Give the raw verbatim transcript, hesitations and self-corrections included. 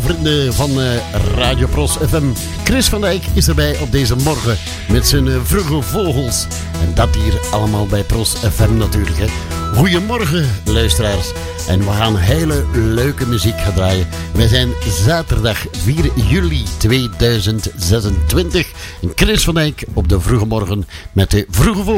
vrienden van uh, Radio Pros F M. Chris van Dijk is erbij op deze morgen met zijn uh, vroege vogels. En dat hier allemaal bij Pros F M natuurlijk. Hè. Goedemorgen luisteraars. En we gaan hele leuke muziek gaan draaien. Wij zijn zaterdag vier juli tweeduizend zesentwintig. En Chris van Dijk op de vroege morgen met de vroege vogels.